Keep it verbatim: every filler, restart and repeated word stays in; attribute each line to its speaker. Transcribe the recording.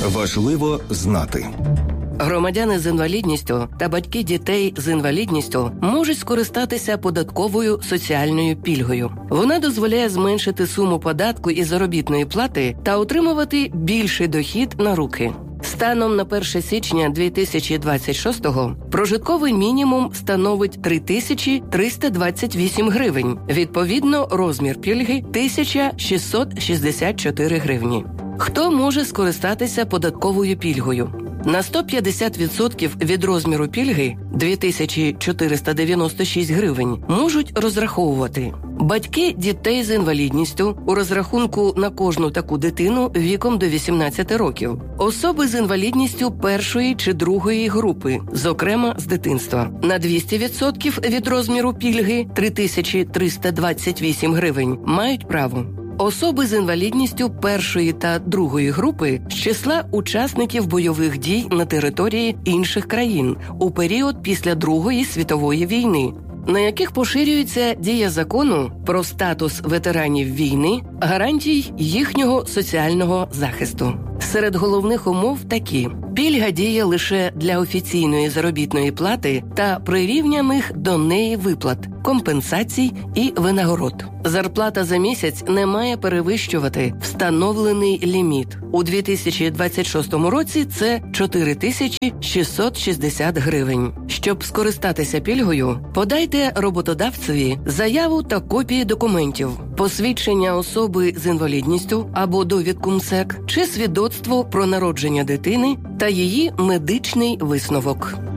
Speaker 1: Важливо знати.
Speaker 2: Громадяни з інвалідністю та батьки дітей з інвалідністю можуть скористатися податковою соціальною пільгою. Вона дозволяє зменшити суму податку і заробітної плати та отримувати більший дохід на руки. Станом на перше січня дві тисячі двадцять шостого прожитковий мінімум становить три тисячі триста двадцять вісім гривень. Відповідно, розмір пільги – тисяча шістсот шістдесят чотири гривні. Хто може скористатися податковою пільгою? На сто п'ятдесят відсотків від розміру пільги – дві тисячі чотириста дев'яносто шість гривень – можуть розраховувати батьки дітей з інвалідністю у розрахунку на кожну таку дитину віком до вісімнадцяти років, особи з інвалідністю першої чи другої групи, зокрема з дитинства. На двісті відсотків від розміру пільги – три тисячі триста двадцять вісім гривень – мають право особи з інвалідністю першої та другої групи з числа учасників бойових дій на території інших країн у період після Другої світової війни, на яких поширюється дія закону про статус ветеранів війни, гарантій їхнього соціального захисту. Серед головних умов такі: пільга діє лише для офіційної заробітної плати та прирівняних до неї виплат, компенсацій і винагород. Зарплата за місяць не має перевищувати встановлений ліміт. У дві тисячі двадцять шостому році це чотири тисячі шістсот шістдесят гривень. Щоб скористатися пільгою, подайте роботодавцеві заяву та копії документів, посвідчення особи з інвалідністю або довідку МСЕК чи свідоцтво про народження дитини та її медичний висновок.